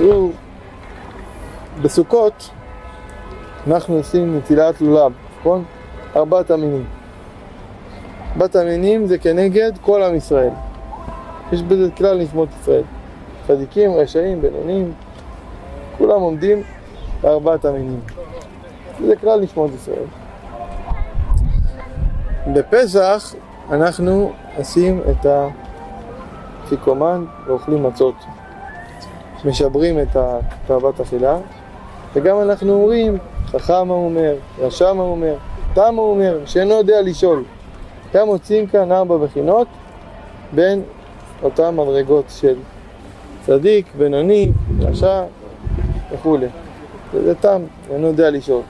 תראו, בסוכות אנחנו עושים נטילת לולב, נכון? 4 המינים. 4 המינים זה כנגד כל עם ישראל. יש בזה כלל נשמות ישראל. צדיקים, רשעים, בינונים, כולם עומדים ב4 המינים. זה כלל נשמות ישראל. בפסח אנחנו עושים את האפיקומן ואוכלים מצות. משברים את תאוות אכילה, וגם אנחנו אומרים, חכם אומר, רשם אומר, תם אומר, שאינו יודע לשאול. גם מוצאים כאן 4 בחינות בין אותם מדרגות של צדיק, בינוני, רשע וכו'. וזה תם, אינו יודע לשאול.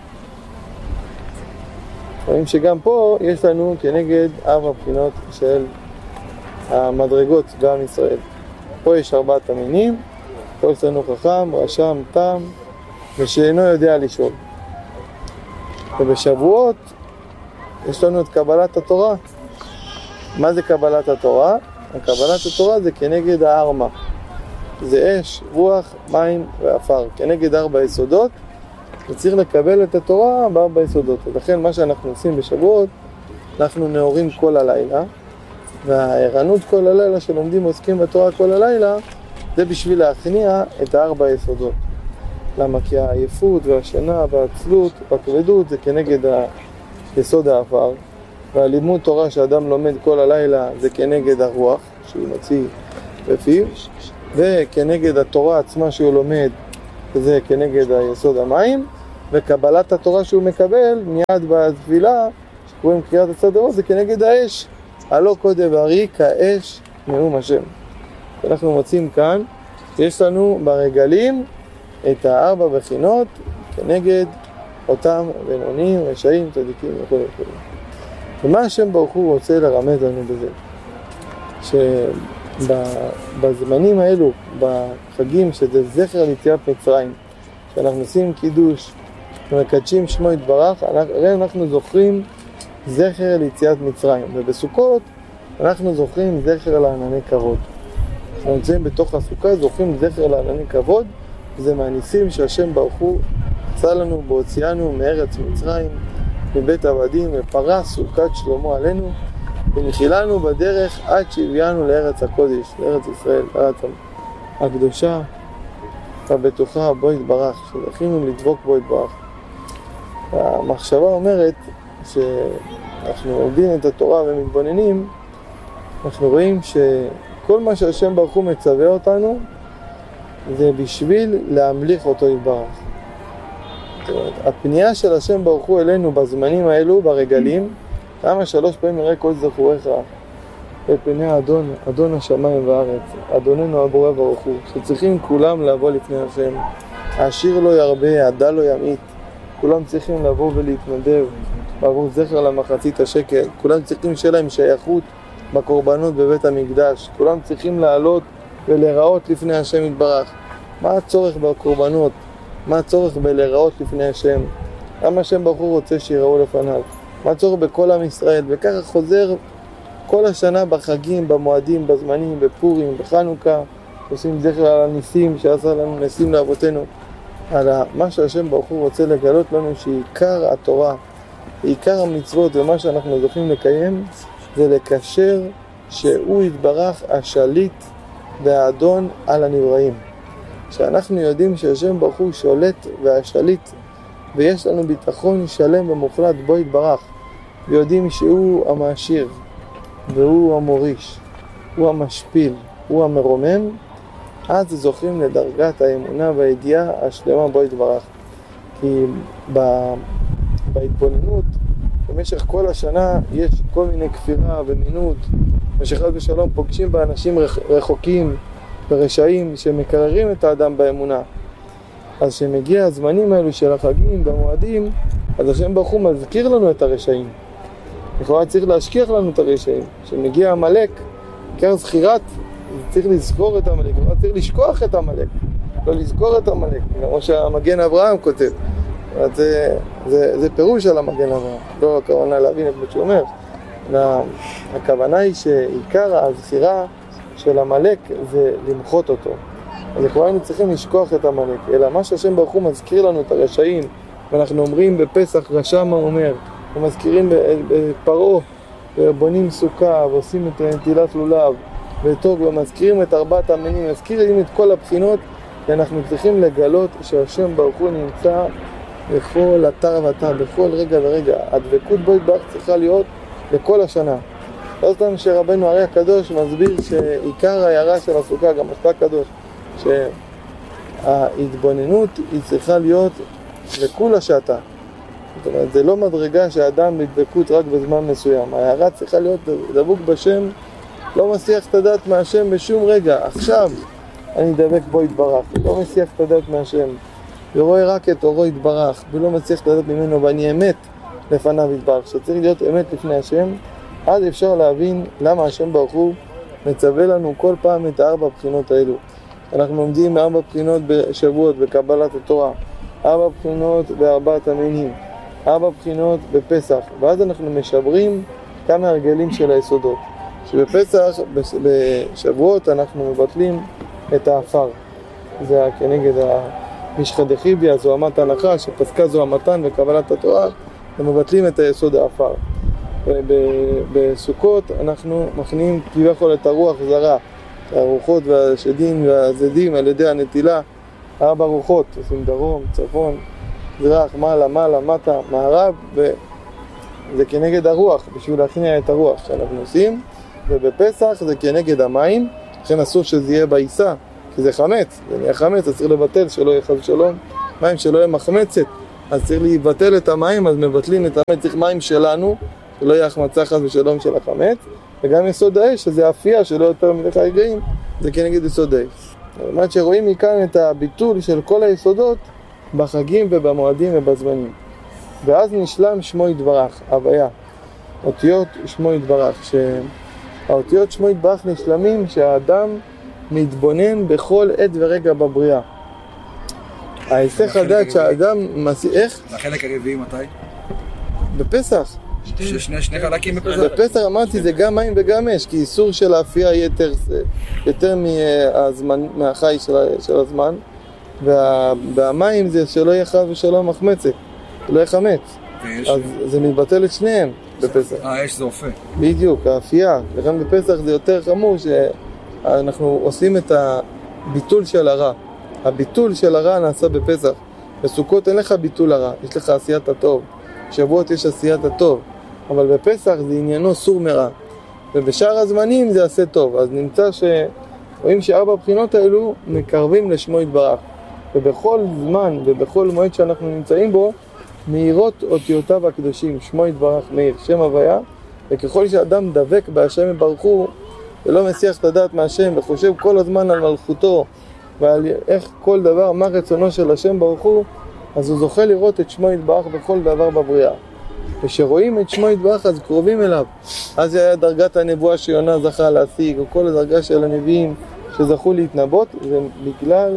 רואים שגם פה יש לנו כנגד 4 בחינות של המדרגות בעם ישראל. פה יש 4 המינים, פה יש לנו חכם, רשם, תם, ושאינו יודע לשאול. ובשבועות יש לנו את קבלת התורה. מה זה קבלת התורה? קבלת התורה זה כנגד הארמה. זה אש, רוח, מים ואפר. כנגד 4 יסודות, וצריך לקבל את התורה ב4 יסודות. ולכן מה שאנחנו עושים בשבועות, אנחנו נאורים כל הלילה, והערנות כל הלילה שלומדים ועוסקים בתורה כל הלילה, זה בשביל להכניע את 4 יסודות. למה? כי העייפות והשינה והעצלות והכבדות זה כנגד יסוד האפר, והלימוד תורה שאדם לומד כל הלילה זה כנגד הרוח שהוא מוציא בפיו, וכנגד התורה עצמה שהוא לומד זה כנגד היסוד המים, וקבלת התורה שהוא מקבל מיד בתפילה שקוראים קריאת הסדר זה כנגד האש, הלא קודם ברי כאש נאום השם. אנחנו מוצאים כאן, יש לנו ברגלים את 4 בחינות כנגד אותם בינונים, רשעים, צדיקים וכו' וכו'. ומה השם ברוך הוא רוצה לרמז לנו בזה? שבזמנים האלו, בחגים שזה זכר ליציאת מצרים, שאנחנו עושים קידוש ומקדשים שמו יתברך, הרי אנחנו זוכרים זכר ליציאת מצרים, ובסוכות אנחנו זוכרים זכר לענני כבוד. אנחנו נמצאים בתוך הסוכה, זוכרים זכר לענני כבוד, וזה מהניסים שהשם ברוך הוא עשה לנו בהוציאנו מארץ מצרים, מבית עבדים, ופרס סוכת שלמה עלינו, ונחילנו בדרך עד שהביאנו לארץ הקודש, לארץ ישראל, לארץ הקדושה, הבטוחה בו יתברך, שזכינו לדבוק בו יתברך. המחשבה אומרת שאנחנו עובדים את התורה ומתבוננים, אנחנו רואים שכל מה שהשם ברוך הוא מצווה אותנו, זה בשביל להמליך אותו יתברך. הפנייה של השם ברוך הוא אלינו בזמנים האלו, ברגלים, כמה 3 פעמים יראה כל זכוריך בפני האדון, אדון השמיים והארץ, אדוננו הבורא ברוך הוא, שצריכים כולם לבוא לפני השם. העשיר לא ירבה, הדל לא ימעיט, כולם צריכים לבוא ולהתנדב בעבור זכר למחצית השקל, כולם צריכים שיהיה להם שייכות בקורבנות בבית המקדש, כולם צריכים לעלות ולהיראות לפני השם יתברך. מה הצורך בקורבנות? מה הצורך בלהיראות לפני השם? למה השם ברוך הוא רוצה שיראו לפניו? מה הצורך בכל עם ישראל? וככה חוזר כל השנה בחגים, במועדים, בזמנים, בפורים, בחנוכה, עושים זכר על הניסים שעשה לנו ניסים לאבותינו, על מה שהשם ברוך הוא רוצה לגלות לנו שעיקר התורה, עיקר המצוות ומה שאנחנו זוכים לקיים זה לקשר שהוא יתברך השליט והאדון על הנבראים. שאנחנו יודעים שהשם ברוך הוא שולט והשליט, ויש לנו ביטחון שלם ומוחלט בו יתברך, ויודעים שהוא המעשיר והוא המוריש, הוא המשפיל, הוא המרומם, אז זוכים לדרגת האמונה והידיעה השלמה בו יתברך. כי בהתבוננות במשך כל השנה יש כל מיני כפירה ומינות, ושחד ושלום פוגשים באנשים רחוקים ורשעים שמקררים את האדם באמונה. אז שמגיע הזמנים האלו של החגים במועדים, אז השם ברוך הוא מזכיר לנו את הרשעים. לכאורה צריך להשכיח לנו את הרשעים. שמגיע המלאק, עיקר זכירת, צריך לזכור את המלאק, צריך לשכוח את המלאק, לא לזכור את המלאק, כמו שהמגן אברהם כותב. זה פירוש על המגן אברהם, לא הכוונה להבין את מה שהוא אומר. הכוונה היא שעיקר הזכירה של המלאק זה למחות אותו, אז כבר היינו צריכים לשכוח את עמלק, אלא מה שהשם ברוך הוא מזכיר לנו את הרשעים, ואנחנו אומרים בפסח רשע מה אומר, ומזכירים בפרעה, ובונים סוכה, ועושים את נטילת לולב, וטוב, ומזכירים את ארבעת המינים, מזכירים את כל הבחינות, ואנחנו צריכים לגלות שהשם ברוך הוא נמצא בכל אתר ואתר, בכל רגע ורגע. הדבקות בו יתברך צריכה להיות לכל השנה. לא סתם שרבנו הרי הקדוש מסביר שעיקר ההערה של הסוכה, גם השפע הקדוש, שההתבוננות היא צריכה להיות לכול השעתה. זאת אומרת, זה לא מדרגה שהאדם בדבקות רק בזמן מסוים. ההערה צריכה להיות דבוק בשם, לא מסיח את הדעת מהשם בשום רגע. עכשיו אני דבק בו יתברך, לא מסיח את הדעת מהשם, ורואה רק את אורו יתברך, ולא מסיח את הדעת ממנו, ואני אמת לפניו יתברך. שצריך להיות אמת לפני השם, אז אפשר להבין למה השם ברוך הוא מצווה לנו כל פעם את 4 הבחינות האלו. אנחנו לומדים 4 בחינות בשבועות בקבלת התורה, 4 בחינות בארבעת המינים, 4 בחינות בפסח, ואז אנחנו משברים כמה הרגלים של היסודות. שבפסח, בשבועות, אנחנו מבטלים את האפר. זה כנגד המשחא דחיביא, זוהמת ההלכה, שפסקה זוהמתן וקבלת התורה, ומבטלים את היסוד האפר. בסוכות אנחנו מכניעים כביכול את הרוח זרה, הרוחות והשדים והזדים על ידי הנטילה, 4 רוחות, עושים דרום, צפון, מזרח, מעלה, מעלה, מטה, מערב, וזה כנגד הרוח, בשביל להכניע את הרוח שאנחנו עושים. ובפסח זה כנגד המים, לכן אסור שזה יהיה בעיסה, כי זה חמץ, זה נהיה חמץ, אז צריך לבטל שלא יהיה חס ושלום, מים שלא יהיה מחמצת, אז צריך לבטל את המים, אז מבטלים את המים, צריך מים שלנו, שלא יהיה החמצה חס ושלום של החמץ, וגם יסוד האש, שזה אפייה שלא יותר מלך הרגעים, זה כנגד יסוד האש. זאת אומרת שרואים מכאן את הביטול של כל היסודות בחגים ובמועדים ובזמנים. ואז נשלם שמו יתברך, הוויה, אותיות שמו יתברך, שהאותיות שמו יתברך נשלמים שהאדם מתבונן בכל עת ורגע בבריאה. ההיסח הדעת שהאדם איך? החלק הרביעי מתי? בפסח. שני חלקים בפסח. בפסח אמרתי זה גם מים וגם אש, כי איסור של האפייה יותר מהחי של הזמן, והמים זה שלא יהיה חס ושלום מחמצת, שלא יהיה חמץ. אז זה מתבטל את שניהם בפסח. האש זה אופה. בדיוק, האפייה. לכן בפסח זה יותר חמור שאנחנו עושים את הביטול של הרע. הביטול של הרע נעשה בפסח. בסוכות אין לך ביטול הרע, יש לך עשיית הטוב. בשבועות יש עשיית הטוב. אבל בפסח זה עניינו סור מרע. ובשאר הזמנים זה עשה טוב. אז נמצא שרואים שארבע הבחינות האלו מקרבים לשמו יתברך. ובכל זמן ובכל מועד שאנחנו נמצאים בו, מאירות אותיותיו הקדושים, שמו יתברך מאיר, שם הוויה, וככל שאדם דבק בהשם יברך הוא, ולא מסיח את הדעת מהשם, וחושב כל הזמן על מלכותו, ועל איך כל דבר, מה רצונו של השם ברוך הוא, אז הוא זוכה לראות את שמו יתברך בכל דבר בבריאה. ושרואים את שמו יתברך אז קרובים אליו. אז היה דרגת הנבואה שיונה זכה להשיג, או כל הדרגה של הנביאים שזכו להתנבות, זה בגלל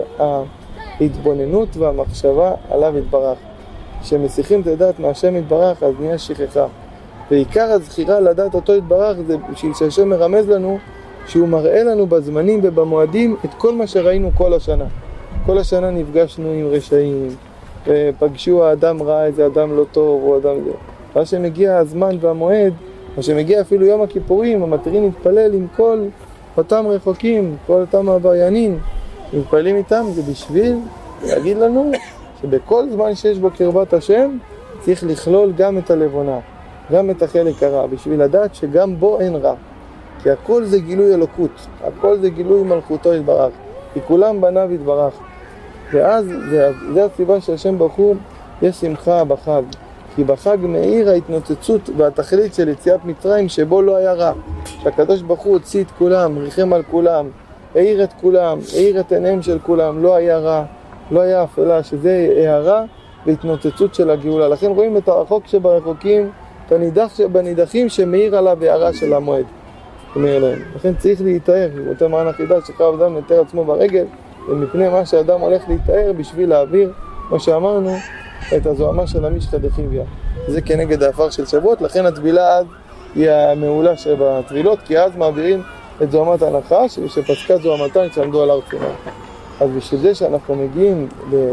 ההתבוננות והמחשבה עליו יתברך. כשמסיחים את הדעת מהשם יתברך אז נהיה שכחה. ועיקר הזכירה לדעת אותו יתברך זה בשביל שהשם מרמז לנו שהוא מראה לנו בזמנים ובמועדים את כל מה שראינו כל השנה. כל השנה נפגשנו עם רשעים, ופגשו האדם רע איזה אדם לא טוב או אדם זה. מה שמגיע הזמן והמועד, מה שמגיע אפילו יום הכיפורים, המתירים להתפלל עם כל אותם רחוקים, כל אותם העבריינים, מתפללים איתם, זה בשביל להגיד לנו שבכל זמן שיש בו קרבת השם, צריך לכלול גם את הלבונה, גם את החלק הרע, בשביל לדעת שגם בו אין רע. כי הכל זה גילוי אלוקות, הכל זה גילוי מלכותו יתברך, כי כולם בניו יתברך. ואז זה הסיבה שהשם ברוך הוא יש שמחה בחג, כי בחג מאיר ההתנוצצות והתכלית של יציאת מצרים שבו לא היה רע. שהקדוש ברוך הוא הוציא את כולם, ריחם על כולם, העיר את כולם, העיר את עיניהם של כולם, לא היה רע, לא היה אפלה, שזה הערה והתנוצצות של הגאולה. לכן רואים את הרחוק שברחוקים, את הנידח שבנידחים שמאיר עליו הערה של המועד. לכן צריך להתאר, אותה מען החידה שחייב אדם לתאר עצמו ברגל, ומפני מה שאדם הולך להתאר בשביל להעביר, כמו שאמרנו, את הזוהמה של המשחא דחיביא. זה כנגד האפר של שבועות, לכן הטבילה אז היא המעולה שבטבילות, כי אז מעבירים את זוהמת הנחש, שפסקה זוהמתן כשעמדו על הר סיני. אז בשביל זה שאנחנו מגיעים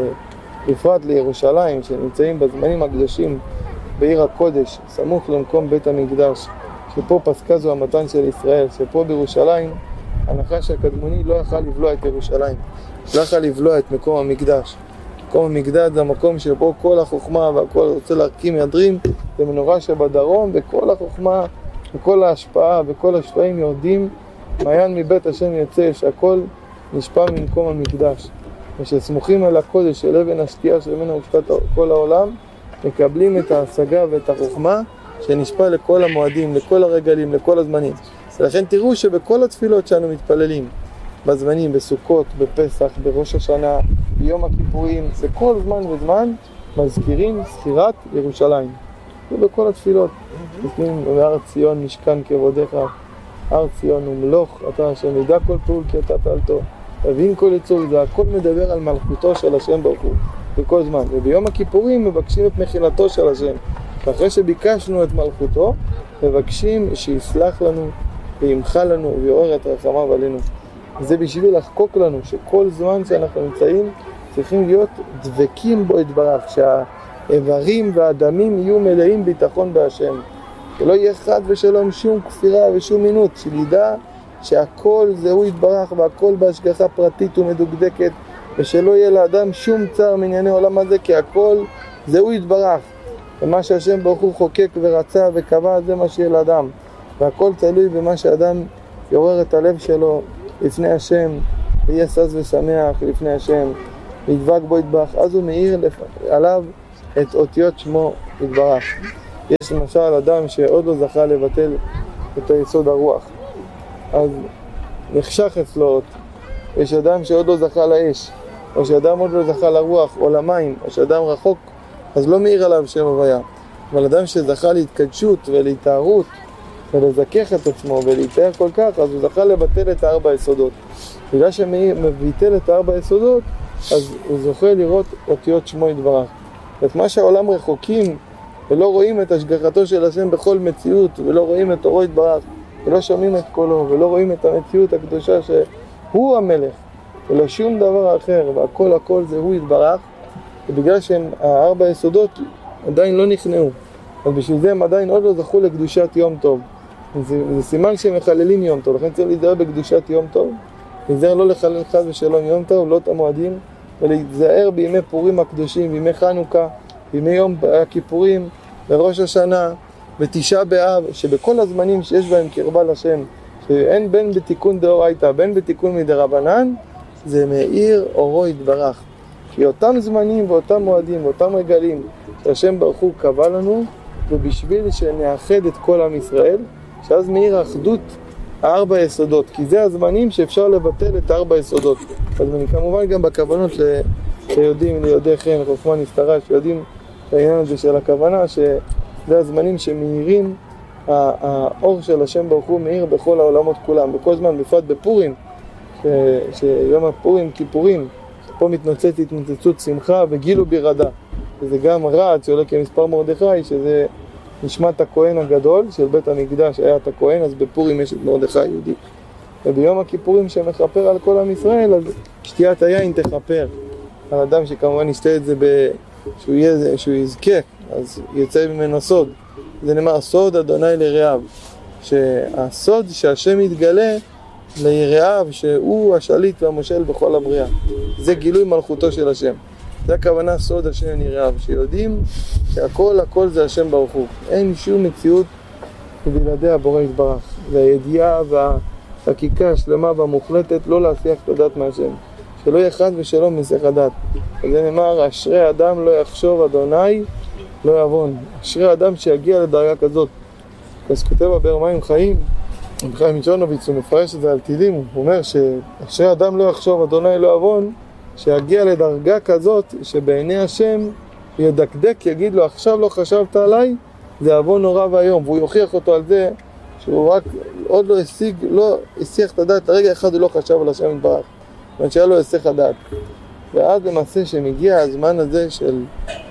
בפרט לירושלים, שנמצאים בזמנים הקדושים בעיר הקודש, סמוך למקום בית המקדש, שפה פסקה זו המתן של ישראל, שפה בירושלים הנחש הקדמוני לא יכל לבלוע את ירושלים, לא יכל לבלוע את מקום המקדש. מקום המקדש זה המקום שבו כל החוכמה והכל רוצה להרכים ידרים, זה מנורה שבדרום, וכל החוכמה וכל ההשפעה וכל השפעים יורדים, מעיין מבית השם יצא, שהכל נשפע ממקום המקדש. ושסמוכים על הקודש של אבן השתייה שממנה הושתת כל העולם, מקבלים את ההשגה ואת החוכמה שנשפע לכל המועדים, לכל הרגלים, לכל הזמנים. ולכן תראו שבכל התפילות שאנו מתפללים, בזמנים, בסוכות, בפסח, בראש השנה, ביום הכיפורים, בכל זמן וזמן, מזכירים זכירת ירושלים. ובכל התפילות, נותנים בהר ציון משכן כבודיך, הר ציון ומלוך, אתה השם ידע כל פעול כי אתה פעלתו, תבין כל יצור, זה הכל מדבר על מלכותו של השם ברוך הוא, בכל זמן. וביום הכיפורים מבקשים את מחילתו של השם. ואחרי שביקשנו את מלכותו, מבקשים שיסלח לנו וימחה לנו ויעורר את רחמיו עלינו. זה בשביל לחקוק לנו שכל זמן שאנחנו נמצאים צריכים להיות דבקים בו יתברך, שהאיברים והדמים יהיו מלאים ביטחון בהשם, שלא יהיה חד ושלום שום כפירה ושום מינות, שלידע שהכל זהו יתברך והכל בהשגחה פרטית ומדוקדקת, ושלא יהיה לאדם שום צער מענייני עולם הזה, כי הכל זהו יתברך, ומה שהשם ברוך הוא חוקק ורצה וקבע זה מה שיהיה לאדם, והכל תלוי במה שאדם יעורר את הלב שלו לפני השם, ויהיה שש ושמח לפני השם, וידבק בו יתברך, אז הוא מאיר עליו את אותיות שמו יתברך. יש למשל אדם שעוד לא זכה לבטל את היסוד הרוח, אז נחשך אצלו. יש אדם שעוד לא זכה לאש, או שאדם עוד לא זכה לרוח או למים, או שאדם רחוק, אז לא מאיר עליו שם הוויה. אבל אדם שזכה להתקדשות ולהתארות ולזכך את עצמו ולהתאר כל כך, אז הוא זכה לבטל את 4 יסודות. בגלל שמביטל את 4 יסודות, אז הוא זוכה לראות אותיות שמו יתברך. את מה שהעולם רחוקים ולא רואים את השגחתו של השם בכל מציאות, ולא רואים את אורו יתברך, ולא שומעים את קולו, ולא רואים את המציאות הקדושה שהוא המלך, ולא שום דבר אחר, והכל זה הוא יתברך, ובגלל שהם 4 יסודות עדיין לא נכנעו, אז בשביל זה הם עדיין עוד לא זכו לקדושת יום טוב. זה סימן שהם מחללים יום טוב, לכן צריך להיזהר בקדושת יום טוב, להיזהר לא לחלל חס ושלום יום טוב, לא את המועדים, ולהיזהר בימי פורים הקדושים, בימי חנוכה, בימי יום הכיפורים, בראש השנה, בתשעה באב, שבכל הזמנים שיש בהם קרבה לשם, שאין בין בתיקון דאורייתא, בין בתיקון מדרבנן, זה מאיר אורו יתברך. כי אותם זמנים ואותם מועדים ואותם רגלים שהשם ברוך הוא קבע לנו, ובשביל שנאחד את כל עם ישראל, שאז מאיר האחדות 4 יסודות, כי זה הזמנים שאפשר לבטל את 4 יסודות. אז כמובן גם בכוונות שיודעים ליודעכם, חוכמה נסתרה, שיודעים את העניין הזה של הכוונה, שזה הזמנים שמאירים, האור של השם ברוך הוא מאיר בכל העולמות כולם, בכל זמן, בפרט בפורים, שיום הפורים, כיפורים, פה מתנוצצת התנוצצות שמחה וגילו בירדה. וזה גם רעד שעולה כמספר מרדכי, שזה נשמת הכהן הגדול של בית המקדש, היה את הכהן, אז בפורים יש את מרדכי יהודי. וביום הכיפורים שמכפר על כל עם ישראל, אז שתיית היין תכפר על אדם שכמובן ישתה את זה שהוא יזכה, אז יצא ממנו סוד. זה נאמר סוד אדוני לרעיו, שהסוד שהשם יתגלה לירעיו, שהוא השליט והמושל בכל הבריאה. זה גילוי מלכותו של השם. זה הכוונה סוד השם ירעיו, שיודעים שהכל זה השם ברוך הוא. אין שום מציאות בלעדי הבורא יתברך. זה הידיעה והחקיקה השלמה והמוחלטת לא להסיח את הדעת מהשם. שלא יהיה חד ושלום מסך הדעת. זה נאמר, אשרי אדם לא יחשוב אדוני לא יבון. אשרי אדם שיגיע לדרגה כזאת. אז כותב הבאר מים חיים, חיים מצ'ונוביץ, הוא מפרש את זה על טילים, הוא אומר שאשרי אדם לא יחשוב אדוני לא יבון, שיגיע לדרגה כזאת שבעיני השם ידקדק, יגיד לו עכשיו לא חשבת עליי, זה עוון נורא והיום, והוא יוכיח אותו על זה שהוא רק עוד לא הסיח את הדעת, לרגע אחד הוא לא חשב על השם יתברך, זאת שהיה לו היסח הדעת. ואז למעשה שמגיע הזמן הזה של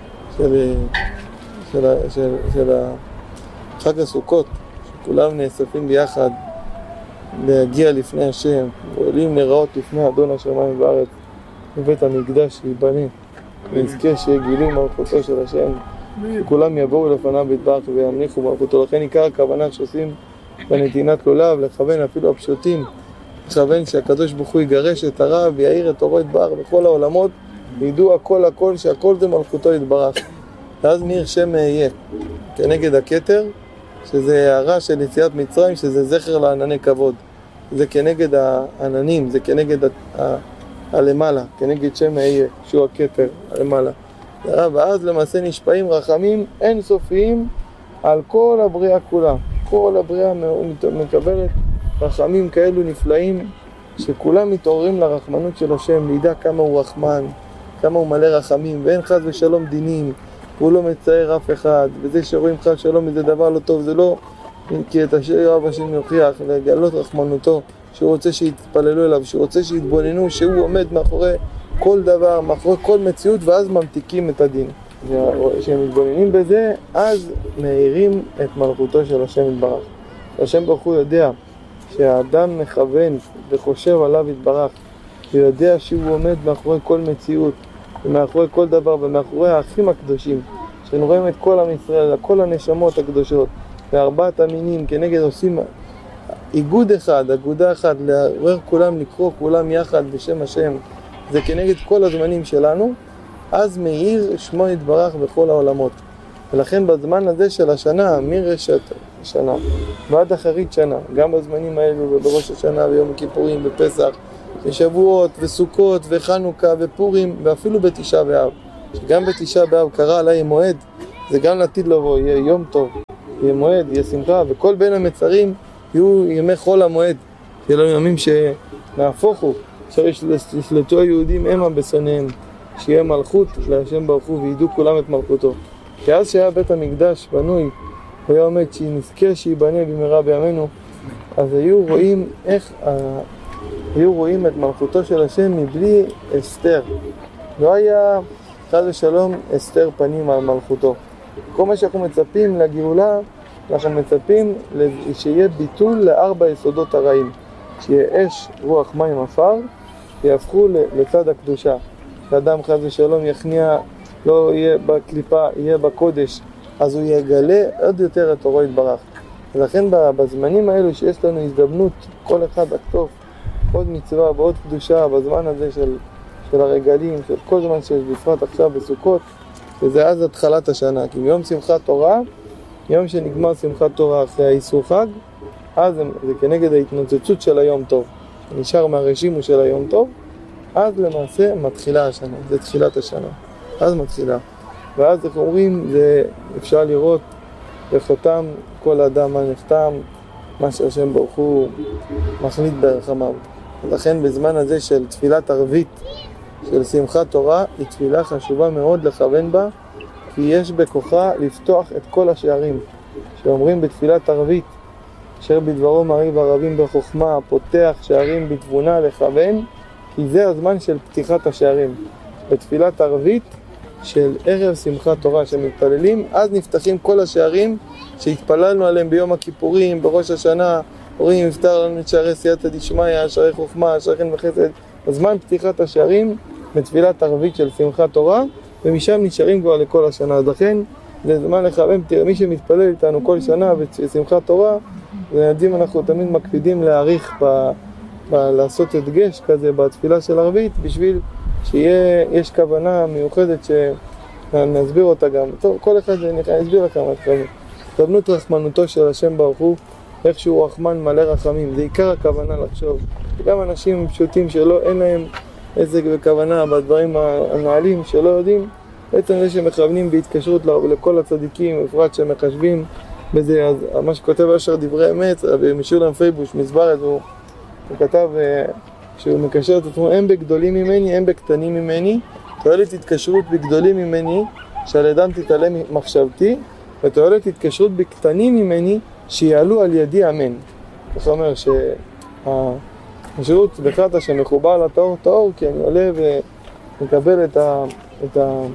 חג הסוכות, שכולם נאספים ביחד להגיע לפני השם, ועולים לראות לפני אדון השמיים בארץ, בבית המקדש ייבנה, ונזכה שיהיה גילוי מלכותו של השם, וכולם יבואו לפניו יתברך וימליכו מלכותו. לכן עיקר הכוונה שעושים בנתינת לולב, לכוון אפילו הפשוטים, לכוון שהקדוש ברוך הוא יגרש את הרע ויעיר את אורו יתברך בכל העולמות, וידעו הכל שהכל זה מלכותו יתברך. ואז מאיר שם יהיה כנגד הכתר, שזה הרע של יציאת מצרים, שזה זכר לענני כבוד. זה כנגד העננים, זה כנגד הלמעלה, כנגד שם יהיה, שהוא הכתר, הלמעלה. ואז למעשה נשפעים רחמים אינסופיים על כל הבריאה כולה. כל הבריאה מקבלת רחמים כאלו נפלאים, שכולם מתעוררים לרחמנות של השם, לידע כמה הוא רחמן, כמה הוא מלא רחמים, ואין חס ושלום דינים, והוא לא מצער אף אחד, וזה שרואים חס ושלום זה דבר לא טוב, זה לא כי את אשר יאהב השם יוכיח, לגלות רחמנותו, שהוא רוצה שיתפללו אליו, שהוא רוצה שיתבוננו, שהוא עומד מאחורי כל דבר, מאחורי כל מציאות, ואז ממתיקים את הדין. כשהם מתבוננים בזה, אז מאירים את מלכותו של השם יתברך. השם ברוך הוא יודע שהאדם מכוון וחושב עליו יתברך, ויודע שהוא עומד מאחורי כל מציאות, ומאחורי כל דבר, ומאחורי האחים הקדושים, שרואים את כל עם ישראל, כל הנשמות הקדושות, וארבעת המינים כנגד עושים איגוד אחד, אגודה אחת, לעורר כולם, לקרוא כולם יחד בשם השם, זה כנגד כל הזמנים שלנו, אז מאיר שמו יתברך בכל העולמות. ולכן בזמן הזה של השנה, מראשית השנה ועד אחרית שנה, גם בזמנים האלו ובראש השנה ויום הכיפורים ופסח ושבועות וסוכות וחנוכה ופורים ואפילו בתשעה באב, שגם בתשעה באב קרא עליי מועד, זה גם לעתיד לבוא, יהיה יום טוב, יהיה מועד, יהיה שמחה, וכל בין המצרים יהיו ימי חול המועד, שיהיה לנו ימים שנהפוכו, שישלטו היהודים המה בשונאיהם, שיהיה מלכות להשם ברוך הוא וידעו כולם את מלכותו. כי אז שהיה בית המקדש בנוי, הוא היה עומד שנזכה שיבנה במהרה בימינו, אז היו רואים את מלכותו של השם מבלי הסתר. לא היה חס ושלום הסתר פנים על מלכותו. כל מה שאנחנו מצפים לגאולה, אנחנו מצפים שיהיה ביטול לארבע יסודות הרעים, שיהיה אש, רוח, מים, עפר, יהפכו לצד הקדושה. שאדם חס ושלום יכניע, לא יהיה בקליפה, יהיה בקודש, אז הוא יגלה עוד יותר את אורו יתברך. ולכן בזמנים האלו שיש לנו הזדמנות, כל אחד לכתוב עוד מצווה ועוד קדושה בזמן הזה של הרגלים, של כל זמן שיש בפרט עכשיו בסוכות, וזה אז התחלת השנה. כי ביום שמחת תורה, יום שנגמר שמחת תורה אחרי האיסור חג, אז זה כנגד ההתנוצצות של היום טוב, שנשאר מהרשימו של היום טוב, אז למעשה מתחילה השנה, זה תחילת השנה, אז מתחילה. ואז איך אומרים, זה אפשר לראות בחותם כל אדם מה נחתם, מה שהשם ברוך הוא מחליט ברחמיו. לכן בזמן הזה של תפילת ערבית, של שמחת תורה, היא תפילה חשובה מאוד לכוון בה, כי יש בכוחה לפתוח את כל השערים. שאומרים בתפילת ערבית, אשר בדברו מריב הרבים בחוכמה, פותח שערים בתבונה לכוון, כי זה הזמן של פתיחת השערים. בתפילת ערבית של ערב שמחת תורה שמתפללים, אז נפתחים כל השערים שהתפללנו עליהם ביום הכיפורים, בראש השנה, אומרים יפתח לנו את שערי סייעתא דשמיא, שערי חוכמה, שערי חן וחסד. הזמן פתיחת השערים בתפילת ערבית של שמחת תורה, ומשם נשארים כבר לכל השנה. אז לכן זה זמן לכוון, מי שמתפלל איתנו כל שנה בשמחת תורה, ויודעים אנחנו תמיד מקפידים להאריך לעשות הדגש כזה בתפילה של ערבית, בשביל שיש כוונה מיוחדת שנסביר אותה גם. טוב, כל אחד נסביר לכם את זה. כוונות רחמנותו של השם ברוך הוא, איך שהוא רחמן מלא רחמים, זה עיקר הכוונה לחשוב. גם אנשים פשוטים אין להם עסק וכוונה בדברים הנעלים שלא יודעים, בעצם זה שמכוונים בהתקשרות לכל הצדיקים, בפרט שמחשבים בזה. אז מה שכותב אשר דברי אמת, משולם פייבוש מסברת, הוא כתב שהוא מקשר את עצמו, הם בגדולים ממני, הם בקטנים ממני, תועלת התקשרות בגדולים ממני, שעל ידם תתעלם מחשבתי, ותועלת התקשרות בקטנים ממני, שיעלו על ידי אמן. כך אומר שהשירות בחטא שמחובר לטהור טהור, כי אני עולה ומקבל את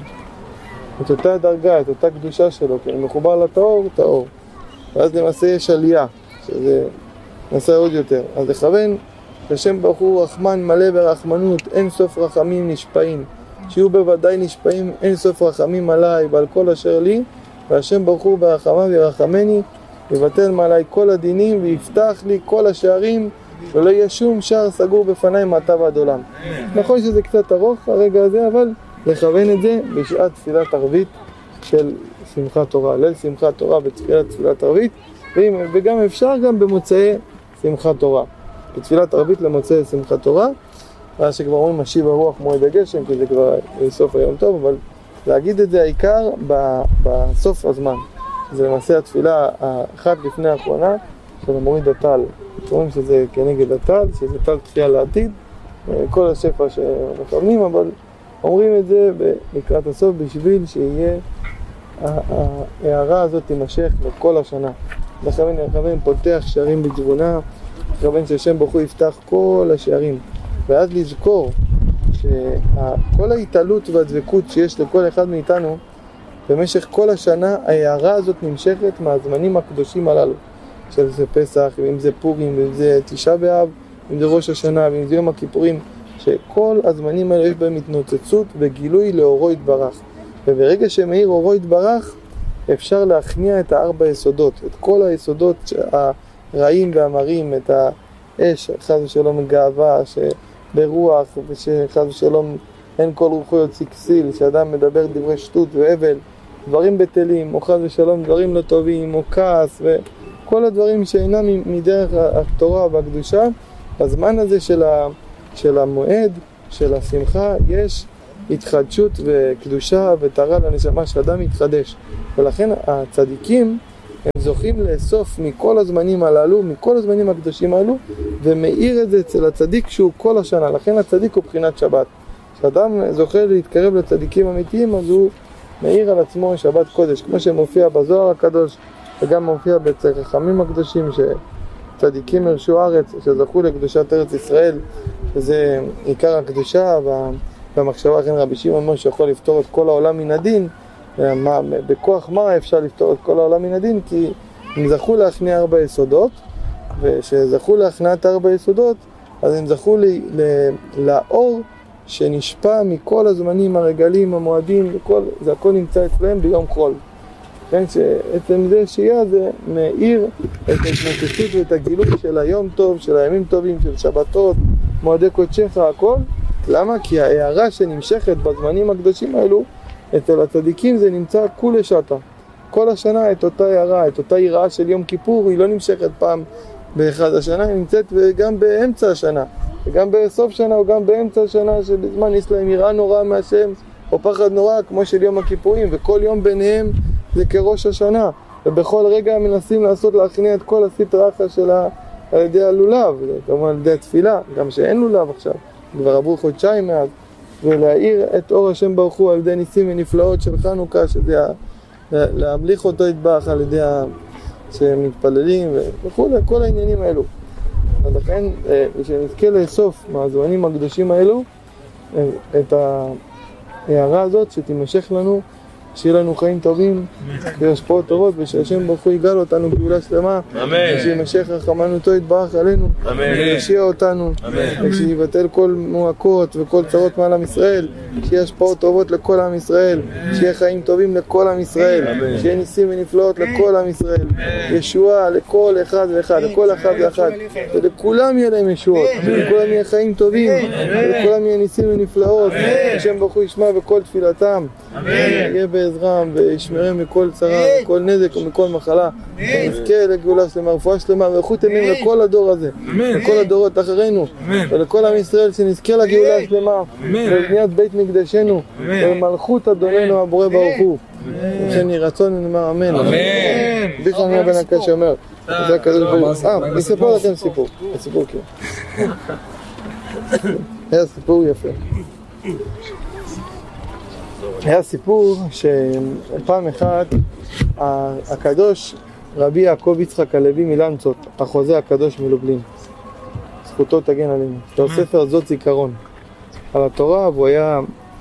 אותה דרגה, את אותה קדושה שלו, כי אני מחובר לטהור טהור. ואז למעשה יש עלייה, שזה נעשה עוד יותר. אז לכוון השם ברוך הוא רחמן מלא ברחמנות, אין סוף רחמים נשפעים. שיהיו בוודאי נשפעים אין סוף רחמים עליי ועל כל אשר לי, והשם ברוך הוא ברחמיו ירחמני, יבטל מעלי כל הדינים ויפתח לי כל השערים, ולא יהיה שום שער סגור בפניי מעתה ועד עולם. נכון שזה קצת ארוך הרגע הזה, אבל לכוון את זה בשעת תפילת ערבית של שמחת תורה, ליל שמחת תורה בתפילת תפילת ערבית, וגם אפשר גם במוצאי שמחת תורה, בתפילת ערבית למוצאי שמחת תורה, שכבר אומרים משיב הרוח מועד הגשם, כי זה כבר סוף היום טוב, אבל להגיד את זה העיקר בסוף הזמן. זה למעשה התפילה האחת לפני האחרונה של המוריד הטל. אומרים שזה כנגד הטל, שזה טל תחייה לעתיד, כל השפע שמכוונים, אבל אומרים את זה לקראת הסוף בשביל שיהיה ההערה הזאת תימשך לכל השנה. לכוון פותח שערים בתבונה, לכוון שהשם ברוך הוא יפתח כל השערים, ואז לזכור שכל ההתעלות והדבקות שיש לכל אחד מאיתנו במשך כל השנה, ההערה הזאת נמשכת מהזמנים הקדושים הללו, של זה פסח, ואם זה פורים, ואם זה תשעה באב, ואם זה ראש השנה, ואם זה יום הכיפורים, שכל הזמנים האלה יש בהם התנוצצות וגילוי לאורו יתברך. וברגע שמאיר אורו יתברך, אפשר להכניע את הארבע יסודות, את כל היסודות הרעים והמרים, את האש, חס ושלום גאווה, שברוח, ושחס ושלום אין כל רוחו יוצא כסיל, שאדם מדבר דברי שטות והבל, דברים בטלים, או חס ושלום דברים לא טובים, או כעס, וכל הדברים שאינם מדרך התורה והקדושה. בזמן הזה של המועד, של השמחה, יש התחדשות וקדושה וטהרה לנשמה שאדם מתחדש. ולכן הצדיקים הם זוכים לאסוף מכל הזמנים הללו, מכל הזמנים הקדושים הללו, ומאיר את זה אצל הצדיק שהוא כל השנה. לכן הצדיק הוא בחינת שבת. כשאדם זוכה להתקרב לצדיקים אמיתיים, אז הוא מאיר על עצמו שבת קודש, כמו שמופיע בזוהר הקדוש, וגם מופיע בצל חכמים הקדושים, שצדיקים הרשו ארץ, שזכו לקדושת ארץ ישראל, שזה עיקר הקדושה, והמחשבה לכן רבי שמעון אומר שיכול לפתור את כל העולם מן הדין. בכוח מה אפשר לפתור את כל העולם מן הדין? כי הם זכו להכניע ארבע יסודות, ושזכו להכניעת ארבע יסודות, אז הם זכו לאור שנשפע מכל הזמנים הרגלים, המועדים, זה הכל נמצא אצלם ביום חול. כן, שעצם זה שיהיה זה מאיר את ההתנצצות ואת הגילוי של היום טוב, של הימים טובים, של שבתות, מועדי קודשך, הכל. למה? כי ההערה שנמשכת בזמנים הקדושים האלו, אצל הצדיקים זה נמצא כולה שתה. כל השנה את אותה הערה, את אותה יראה של יום כיפור, היא לא נמשכת פעם באחד השנה, היא נמצאת גם באמצע השנה, וגם בסוף שנה או גם באמצע השנה, שבזמן יש להם יראה נורא מהשם, או פחד נורא כמו של יום הכיפורים, וכל יום ביניהם זה כראש השנה, ובכל רגע מנסים להכניע את כל הסטרא אחרא שלה על ידי הלולב, כלומר על ידי התפילה, גם שאין לולב עכשיו, כבר עברו חודשיים מאז, ולהאיר את אור השם ברוך הוא על ידי ניסים ונפלאות של חנוכה, שזה להמליך אותו יתברך על ידי שמתפללים וכו', כל העניינים האלו. ולכן שנזכה לאסוף מהזמנים הקדושים האלו את ההערה הזאת שתימשך לנו, שיהיה לנו חיים טובים והשפעות טובות, ושהשם ברוך הוא יגאל אותנו גאולה שלמה, ושימשך רחמנותו יתברך עלינו, ויושיע אותנו, ושיבטל כל מועקות וכל צרות מעל עם ישראל, שיהיה השפעות טובות לכל עם ישראל, שיהיה חיים טובים לכל עם ישראל, שיהיה ניסים ונפלאות לכל עם ישראל, ישועה לכל אחד ואחד, לכל אחד ואחד, ולכולם יהיה להם ישועות, ולכולם יהיה חיים טובים, ולכולם יהיה ניסים ונפלאות, השם ברוך הוא ישמע בכל תפילתם, יהיה בעזרם וישמרם מכל צרה, מכל נזק ומכל מחלה, ונזכה לגאולה שלמה, רפואה שלמה ואיכות ימים לכל הדור הזה, לכל הדורות אחרינו, ולכל עם ישראל שנזכה לגאולה שלמה, ולבניית בית מקדשנו, ולמלכות אדוננו הבורא ברוך הוא. וכן יהי רצון ונאמר אמן. ביחניה בן הקש אומר, זה הקדוש ברוך הוא. אני אספר לכם סיפור. הסיפור כן. היה סיפור יפה. היה סיפור שפעם אחת הקדוש רבי יעקב יצחק הלוי מלנצות, החוזה הקדוש מלובלין, זכותו תגן עלינו, לו ספר זאת זיכרון על התורה, והוא היה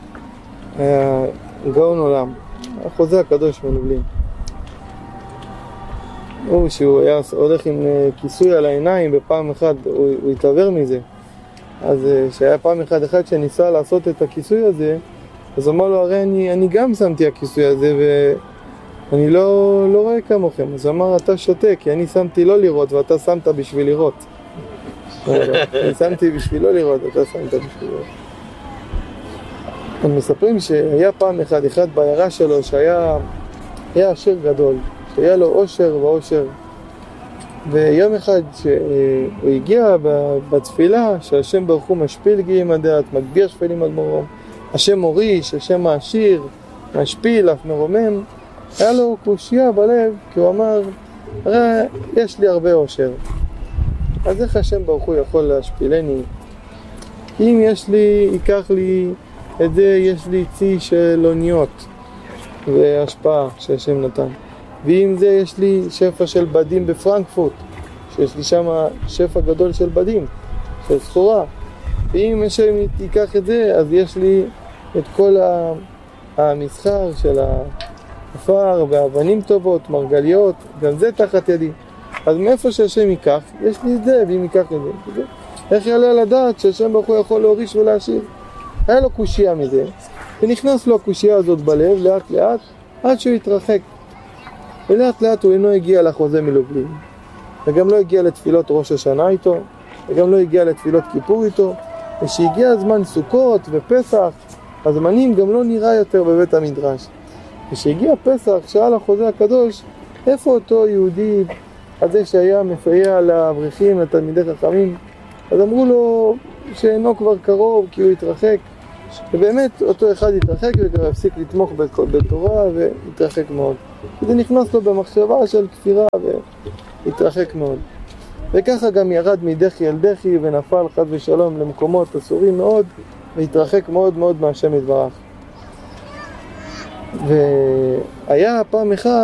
גאון עולם, החוזה הקדוש מלובלין. שהוא היה הולך עם כיסוי על העיניים, בפעם אחת הוא התעבר מזה, אז שהיה פעם אחד שניסה לעשות את הכיסוי הזה, אז אמר לו, הרי אני גם שמתי הכיסוי הזה ואני לא רואה כמוכם. אז אמר, אתה שותק, כי אני שמתי לא לראות ואתה שמת בשביל לראות. אני שמתי בשביל לא לראות, אתה שמת בשביל לראות. הם מספרים שהיה פעם אחד בעיירה שלו שהיה עשיר גדול, שהיה לו עושר ועושר. ויום אחד שהוא הגיע בתפילה שהשם ברוך הוא משפיל גאים הדעת, מגביר שפלים עד מרום, השם מוריש, השם מעשיר, משפיל אף מרומם, היה לו קושיה בלב, כי הוא אמר, הרי יש לי הרבה עושר, אז איך השם ברוך הוא יכול להשפילני? אם ייקח לי את זה, יש לי צי של אוניות והשפעה שהשם נתן. ואם זה יש לי שפע של בדים בפרנקפורט, שיש לי שם שפע גדול של בדים, של סחורה. ואם השם ייקח את זה, אז יש לי את כל המסחר של האפר והאבנים טובות, מרגליות, גם זה תחת ידי. אז מאיפה שהשם ייקח, יש לי את זה, ואם ייקח את זה. איך יעלה לדעת שהשם ברוך הוא יכול להוריש ולהשאיר? היה לו קושיה מזה, ונכנס לו הקושיה הזאת בלב, לאט לאט, עד שהוא יתרחק. ולאט לאט הוא אינו הגיע לחוזה מלובלין, וגם לא הגיע לתפילות ראש השנה איתו, וגם לא הגיע לתפילות כיפור איתו, ושהגיע הזמן סוכות ופסח, הזמנים גם לא נראה יותר בבית המדרש. ושהגיע פסח, שאל החוזה הקדוש, איפה אותו יהודי הזה שהיה מסייע לאברכים, לתלמידי חכמים? אז אמרו לו שאינו כבר קרוב, כי הוא התרחק. ובאמת אותו אחד התרחק וכבר הפסיק לתמוך בתורה והתרחק מאוד. זה נכנס לו במחשבה של כפירה והתרחק מאוד. וככה גם ירד מדחי אל דחי ונפל חד ושלום למקומות אסורים מאוד והתרחק מאוד מאוד מהשם יתברך. והיה פעם אחד